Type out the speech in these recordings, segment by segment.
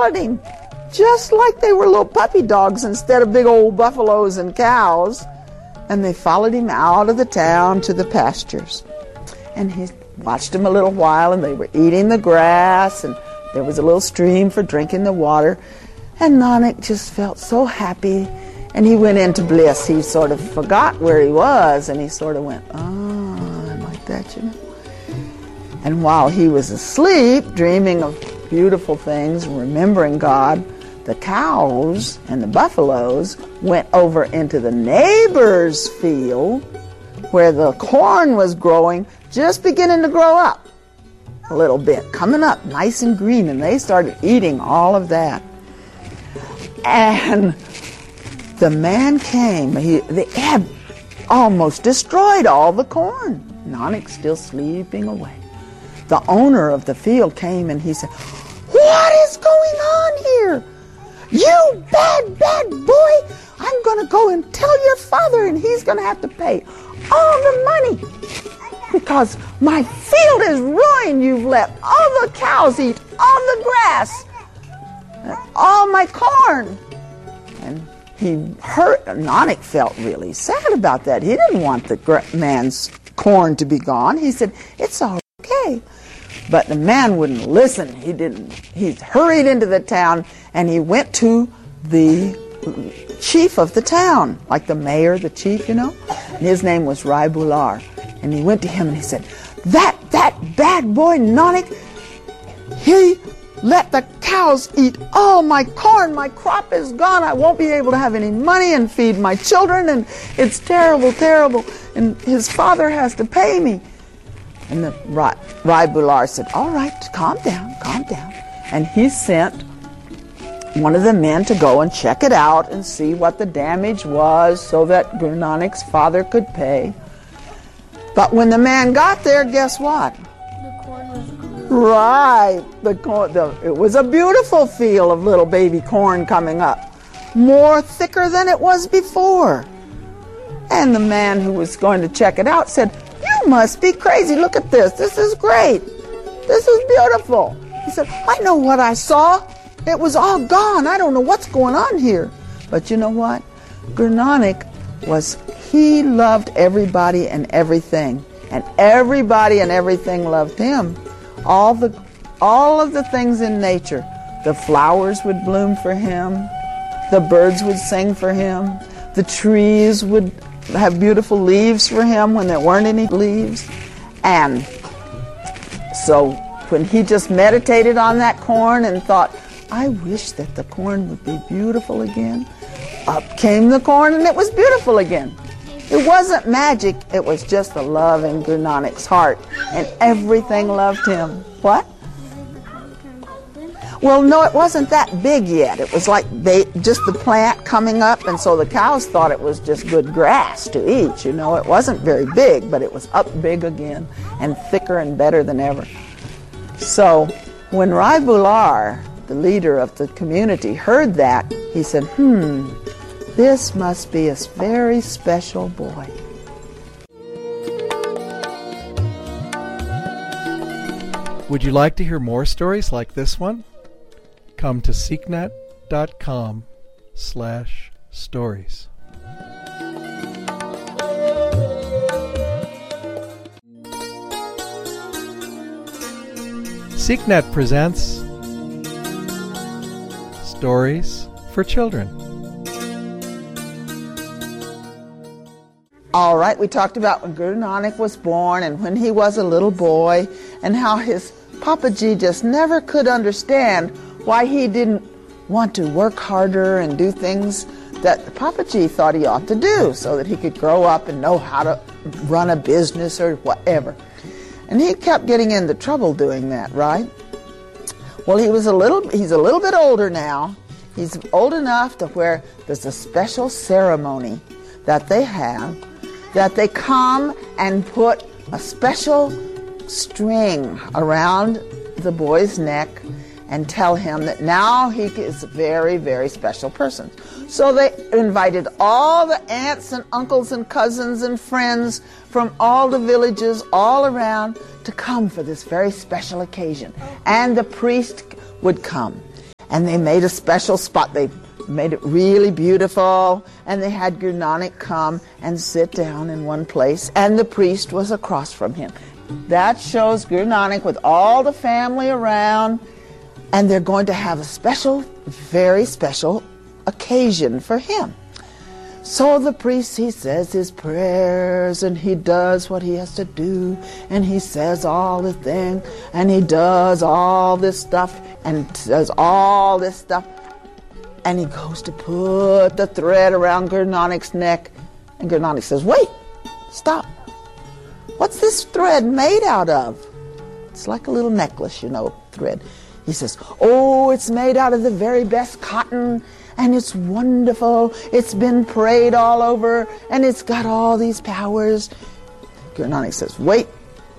followed him, just like they were little puppy dogs instead of big old buffaloes and cows. And they followed him out of the town to the pastures. And he watched them a little while, and they were eating the grass, and there was a little stream for drinking the water. And Nanak just felt so happy, and he went into bliss. He sort of forgot where he was, and he sort of went, oh, like that, you know. And while he was asleep, dreaming of beautiful things, remembering God, the cows and the buffaloes went over into the neighbor's field where the corn was growing, just beginning to grow up a little bit, coming up nice and green, and they started eating all of that. And the man came. They had almost destroyed all the corn. Nanak still sleeping away. The owner of the field came and he said, "What is going on here? You bad, bad boy! I'm going to go and tell your father, and he's going to have to pay all the money because my field is ruined. You've let all the cows eat all the grass, and all my corn." And Nanak felt really sad about that. He didn't want the man's corn to be gone. He said, "It's all okay." But the man wouldn't listen. He hurried into the town, and he went to the chief of the town, like the mayor, the chief, you know. And his name was Rai Bular. And he went to him and he said, that bad boy Nanak, he let the cows eat all my corn. My crop is gone. I won't be able to have any money and feed my children, and it's terrible, terrible. And his father has to pay me. And the Rai Bular said, "All right, calm down, calm down." And he sent one of the men to go and check it out and see what the damage was so that Guru Nanak's father could pay. But when the man got there, guess what? The corn was green. Right. It was a beautiful field of little baby corn coming up, more thicker than it was before. And the man who was going to check it out said, "You must be crazy. Look at this. This is great. This is beautiful." He said, "I know what I saw. It was all gone. I don't know what's going on here." But you know what? Guru Nanak he loved everybody and everything. And everybody and everything loved him. All of the things in nature. The flowers would bloom for him. The birds would sing for him. The trees would have beautiful leaves for him when there weren't any leaves. And so when he just meditated on that corn and thought, "I wish that the corn would be beautiful again," up came the corn and it was beautiful again. It wasn't magic, it was just the love in Guru Nanak's heart, and everything loved him. What? Well, no, it wasn't that big yet. It was like just the plant coming up, and so the cows thought it was just good grass to eat. You know, it wasn't very big, but it was up big again and thicker and better than ever. So when Rai Bular, the leader of the community, heard that, he said, this must be a very special boy. Would you like to hear more stories like this one? Come to seeknet.com/stories. SeekNet presents Stories for Children. All right, we talked about when Guru Nanak was born and when he was a little boy, and how his Papaji just never could understand why he didn't want to work harder and do things that Papaji thought he ought to do so that he could grow up and know how to run a business or whatever. And he kept getting into trouble doing that, right? Well, he's a little bit older now. He's old enough to where there's a special ceremony that they have, that they come and put a special string around the boy's neck and tell him that now he is a very, very special person. So they invited all the aunts and uncles and cousins and friends from all the villages all around to come for this very special occasion. And the priest would come. And they made a special spot. They made it really beautiful, and they had Guru Nanak come and sit down in one place, and the priest was across from him. That shows Guru Nanak with all the family around, and they're going to have a special, very special occasion for him. So the priest, he says his prayers, and he does what he has to do, and he says all the things, and he does all this stuff, and does all this stuff, and he goes to put the thread around Guru Nanak's neck, and Guru Nanak says, "Wait, stop. What's this thread made out of?" It's like a little necklace, thread. He says, "Oh, it's made out of the very best cotton, and it's wonderful. It's been prayed all over, and it's got all these powers." Guru Nanak says, wait.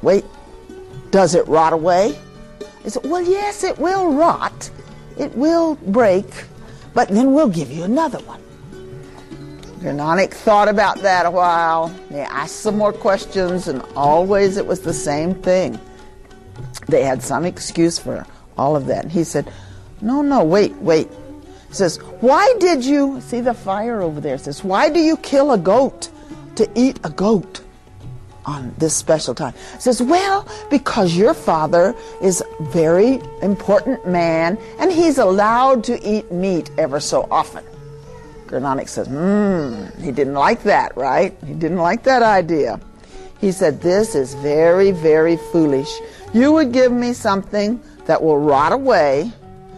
Does it rot away? He said, "Well, yes, it will rot. It will break, but then we'll give you another one." Guru Nanak thought about that a while. He asked some more questions, and always it was the same thing. They had some excuse for all of that. And he said, No, wait. He says, "Why did you," see the fire over there, says, "why do you kill a goat to eat a goat on this special time?" He says, "Well, because your father is a very important man, and he's allowed to eat meat ever so often." Guru Nanak says, he didn't like that, right? He didn't like that idea. He said, "This is very, very foolish. You would give me something that will rot away,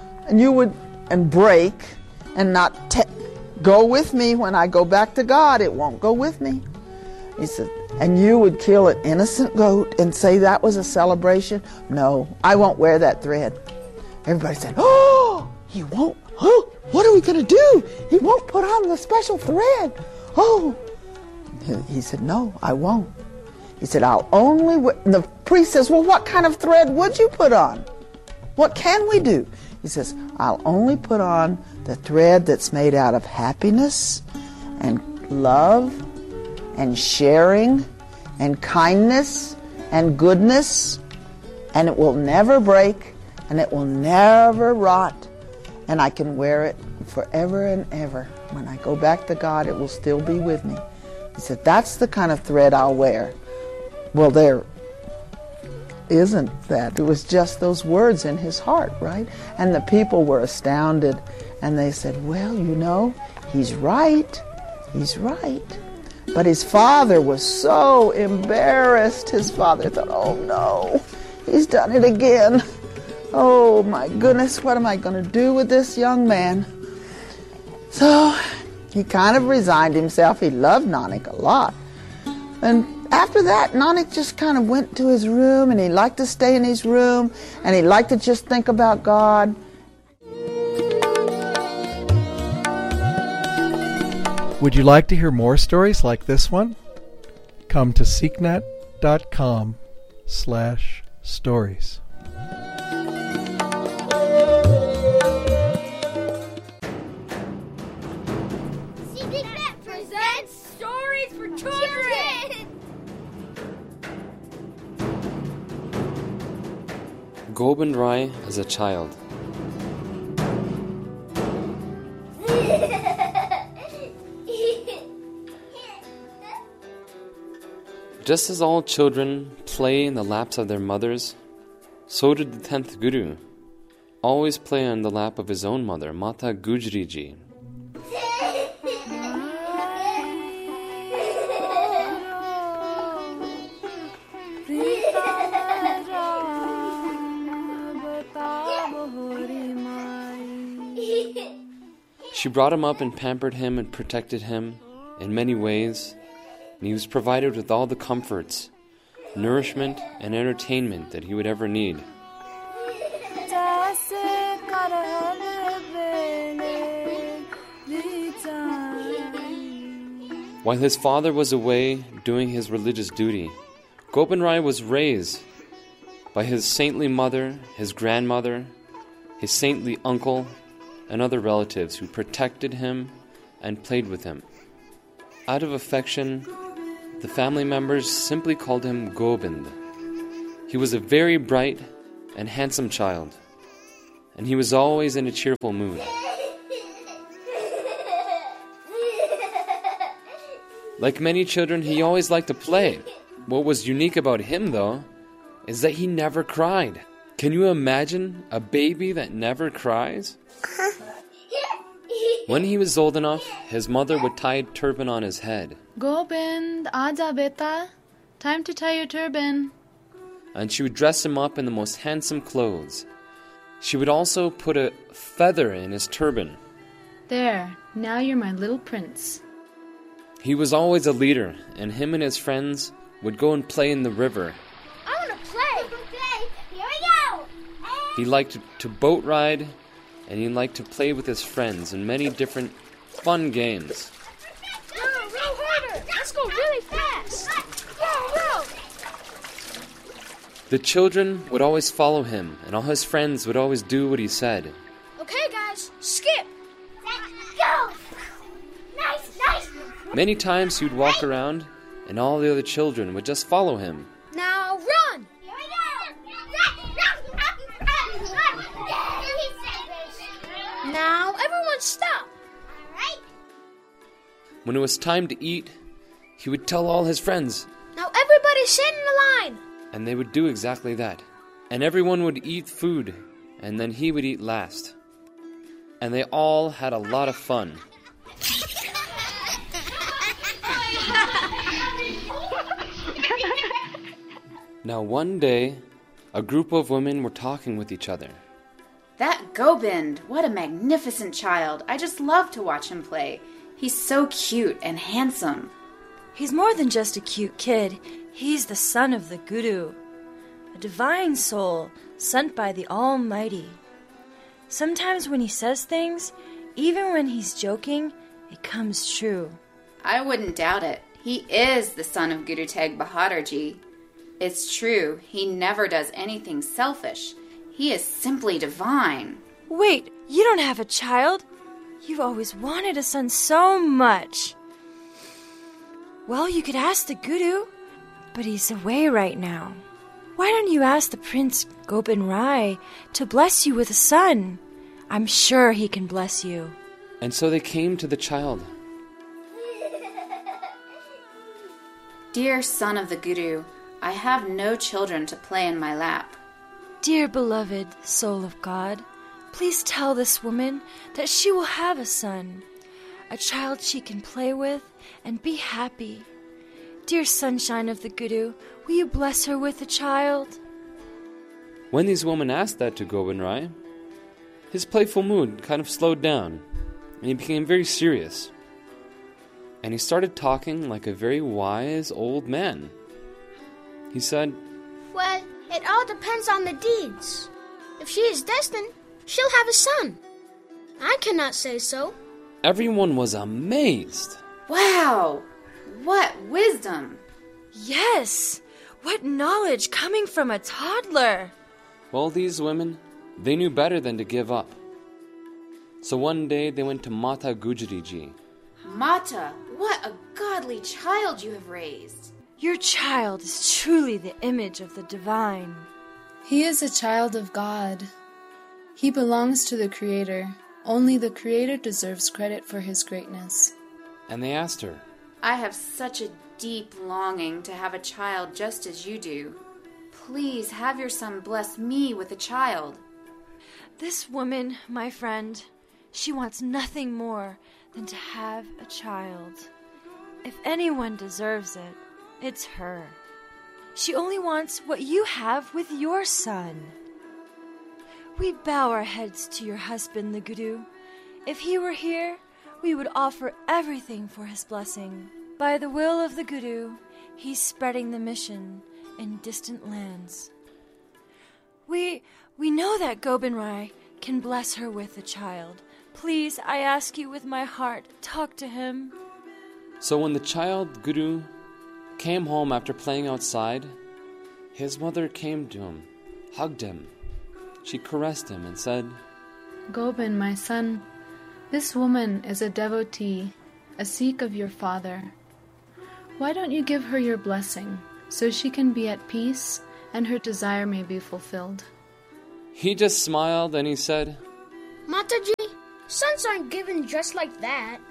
and break, and not go with me when I go back to God. It won't go with me." He said, "And you would kill an innocent goat and say that was a celebration? No, I won't wear that thread." Everybody said, "Oh, he won't. Oh, what are we going to do? He won't put on the special thread. Oh." He said, "No, I won't." He said, "I'll only wear." The priest says, "Well, what kind of thread would you put on? What can we do?" He says, "I'll only put on the thread that's made out of happiness and love and sharing and kindness and goodness, and it will never break, and it will never rot, and I can wear it forever and ever. When I go back to God, it will still be with me." He said, "That's the kind of thread I'll wear." Well, there isn't that. It was just those words in his heart, right? And the people were astounded, and they said, "Well, he's right. He's right." But his father was so embarrassed. His father thought, "Oh no, he's done it again. Oh my goodness, what am I going to do with this young man?" So he kind of resigned himself. He loved Nanak a lot. And after that, Nanak just kind of went to his room, and he liked to stay in his room, and he liked to just think about God. Would you like to hear more stories like this one? Come to seeknet.com/stories. SeekNet presents Stories for Children! Gobind Rai as a child. Just as all children play in the laps of their mothers, so did the 10th Guru always play on the lap of his own mother, Mata Gujri Ji. She brought him up and pampered him and protected him in many ways, and he was provided with all the comforts, nourishment, and entertainment that he would ever need. While his father was away doing his religious duty, Gobind Rai was raised by his saintly mother, his grandmother, his saintly uncle, and other relatives who protected him and played with him. Out of affection, the family members simply called him Gobind. He was a very bright and handsome child, and he was always in a cheerful mood. Like many children, he always liked to play. What was unique about him, though, is that he never cried. Can you imagine a baby that never cries? When he was old enough, his mother would tie a turban on his head. Gobind, aaja beta. Time to tie your turban. And she would dress him up in the most handsome clothes. She would also put a feather in his turban. There, now you're my little prince. He was always a leader, and him and his friends would go and play in the river. I want to play. Here we go. He liked to boat ride, and he liked to play with his friends in many different fun games. Row harder. Let's go really fast. Row. The children would always follow him, and all his friends would always do what he said. Okay, guys, skip. Go. Nice. Many times he would walk around, and all the other children would just follow him. Now run. Here we go. Now everyone stop. All right. When it was time to eat, he would tell all his friends, Now everybody sit in a line. and they would do exactly that. And everyone would eat food, and then he would eat last. And they all had a lot of fun. Now one day, a group of women were talking with each other. That Gobind, what a magnificent child. I just love to watch him play. He's so cute and handsome. He's more than just a cute kid. He's the son of the Guru, a divine soul sent by the Almighty. Sometimes when he says things, even when he's joking, it comes true. I wouldn't doubt it. He is the son of Guru Teg Bahadur Ji. It's true, he never does anything selfish. He is simply divine. Wait, you don't have a child? You've always wanted a son so much. Well, you could ask the Guru, but he's away right now. Why don't you ask the Prince Gobind Rai to bless you with a son? I'm sure he can bless you. And so they came to the child. Dear son of the Guru, I have no children to play in my lap. Dear beloved soul of God, please tell this woman that she will have a son, a child she can play with and be happy. Dear sunshine of the Guru, will you bless her with a child? When these women asked that to Gobind Rai, his playful mood kind of slowed down, and he became very serious. And he started talking like a very wise old man. He said, Well, it all depends on the deeds. If she is destined, she'll have a son. I cannot say so. Everyone was amazed. Wow! What wisdom! Yes! What knowledge coming from a toddler! Well, these women, they knew better than to give up. So one day they went to Mata Gujari Ji. Mata, what a godly child you have raised. Your child is truly the image of the divine. He is a child of God. He belongs to the Creator. Only the Creator deserves credit for his greatness. And they asked her, I have such a deep longing to have a child just as you do. Please have your son bless me with a child. This woman, my friend, she wants nothing more than to have a child. If anyone deserves it, it's her. She only wants what you have with your son. We bow our heads to your husband, the Guru. If he were here, we would offer everything for his blessing. By the will of the Guru, he's spreading the mission in distant lands. We know that Gobind Rai can bless her with a child. Please, I ask you with my heart, talk to him. So when the child, Guru, came home after playing outside, his mother came to him, hugged him. She caressed him and said, Gobind, my son, this woman is a devotee, a Sikh of your father. Why don't you give her your blessing, so she can be at peace and her desire may be fulfilled? He just smiled and he said, Mataji, sons aren't given just like that.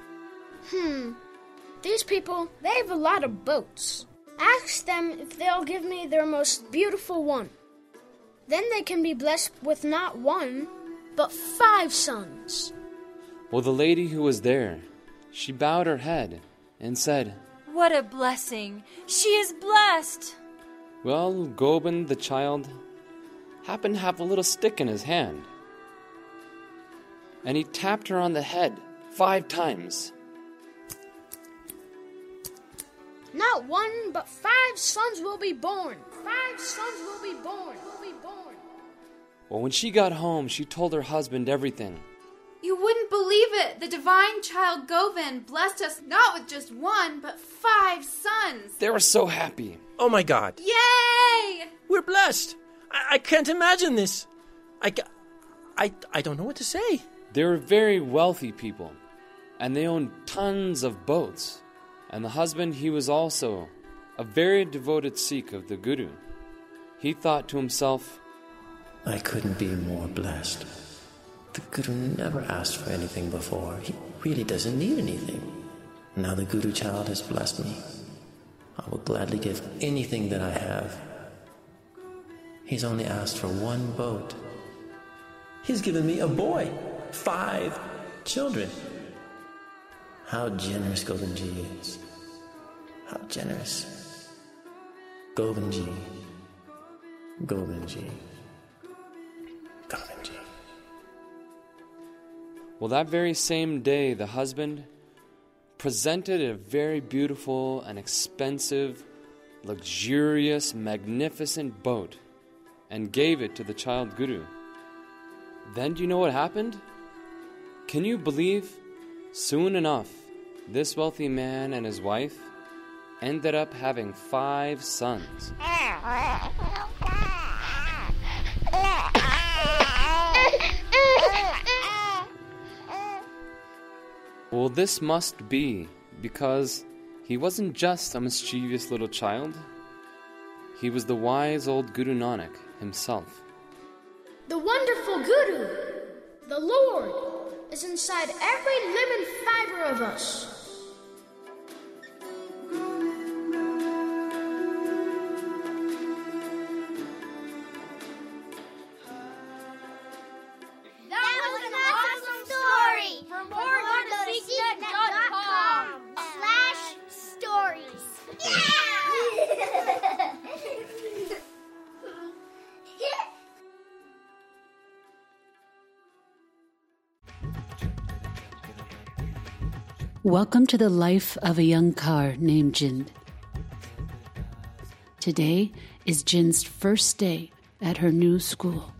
These people, they have a lot of boats. Ask them if they'll give me their most beautiful one. Then they can be blessed with not one, but 5 sons. Well, the lady who was there, she bowed her head and said, What a blessing! She is blessed! Well, Gobind, the child, happened to have a little stick in his hand. And he tapped her on the head 5 times. Not 1, but 5 sons will be born. 5 sons will be born. Well, when she got home, she told her husband everything. You wouldn't believe it. The divine child Govind blessed us not with just 1, but 5 sons. They were so happy. Oh my God. Yay! We're blessed. I can't imagine this. I don't know what to say. They were very wealthy people, and they owned tons of boats. And the husband, he was also a very devoted Sikh of the Guru. He thought to himself, I couldn't be more blessed. The Guru never asked for anything before. He really doesn't need anything. Now the Guru child has blessed me. I will gladly give anything that I have. He's only asked for 1 boat. He's given me a boy, 5 children. How generous Govindji is. How generous. Govindji. Govindji. Govindji. well, that very same day, the husband presented a very beautiful and expensive, luxurious, magnificent boat and gave it to the child Guru. Then do you know what happened? Can you believe? Soon enough, this wealthy man and his wife ended up having 5 sons. Well, this must be because he wasn't just a mischievous little child. He was the wise old Guru Nanak himself. The wonderful Guru, the Lord, is inside every living fiber of us. Welcome to the life of a young car named Jind. Today is Jind's first day at her new school.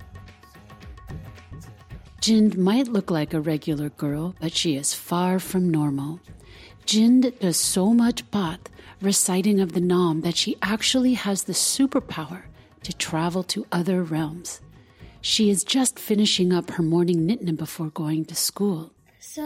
Jind might look like a regular girl, but she is far from normal. Jind does so much path, reciting of the Naam, that she actually has the superpower to travel to other realms. She is just finishing up her morning nitna before going to school.